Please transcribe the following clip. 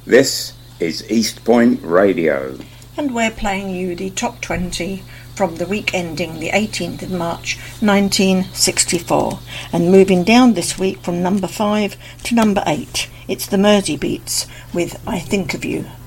This is East Point Radio. And we're playing you the top 20 from the week ending the 18th of March 1964. And moving down this week from number 5 to number 8, it's the Mersey Beats with I Think of You.